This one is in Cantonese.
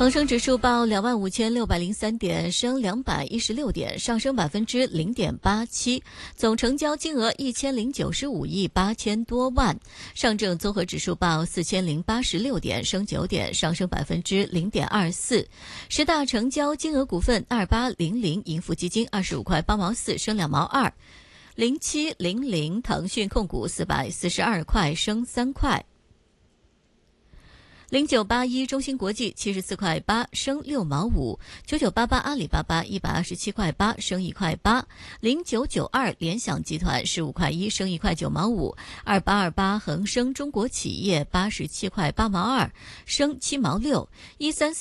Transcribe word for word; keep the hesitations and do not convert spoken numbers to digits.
恒生指数报两万五千六百零三点，升两百一十六点，上升百分之零点八七，总成交金额一千零九十五亿八千多万。上证综合指数报四千零八十六点，升九点，上升百分之零点二四。十大成交金额股份：二八零零盈富基金二十五块八毛四，升两毛二；零七零零腾讯控股四百四十二块，升三块。零九八一中芯国际七十四块八，升六毛五；九九八八阿里巴巴一百二十七块八，升一块八；零九九二联想集团十五块一，升一块九毛五；二八二八恒生中国企业八十七块八毛二，升七毛六；一三